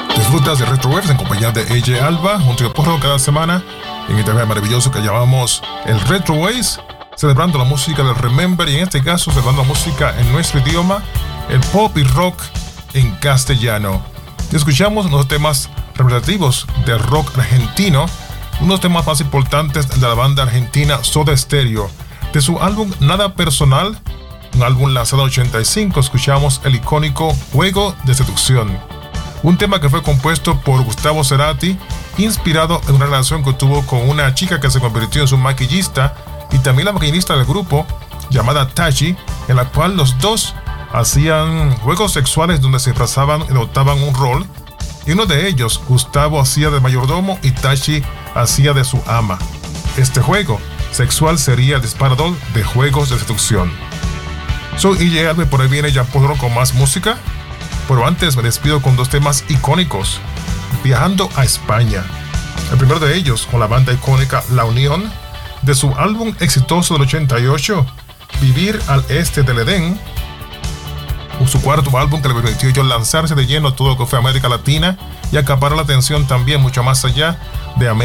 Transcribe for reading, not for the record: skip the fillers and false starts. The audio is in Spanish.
Disfrutas de Retrowaves en compañía de AJ Alba, junto a Porro cada semana en este viaje maravilloso que llamamos el Retrowaves, celebrando la música del Remember y en este caso celebrando la música en nuestro idioma, el pop y rock en castellano. Y escuchamos unos temas representativos del rock argentino, unos temas más importantes de la banda argentina Soda Stereo. De su álbum Nada Personal, un álbum lanzado en 85, escuchamos el icónico Juego de Seducción. Un tema que fue compuesto por Gustavo Cerati, inspirado en una relación que tuvo con una chica que se convirtió en su maquillista y también la maquillista del grupo, llamada Tachi, en la cual los dos hacían juegos sexuales donde se disfrazaban y adoptaban un rol. Y uno de ellos, Gustavo, hacía de mayordomo y Tachi hacía de su ama. Este juego sexual sería el disparador de Juegos de Seducción. Soy AJ Alba, por ahí viene Jean Paul con más música. Pero antes me despido con dos temas icónicos, viajando a España. El primero de ellos con la banda icónica La Unión, de su álbum exitoso del 88, Vivir al Este del Edén, su cuarto álbum que le permitió a ellos lanzarse de lleno a todo lo que fue América Latina y acaparar la atención también mucho más allá de América.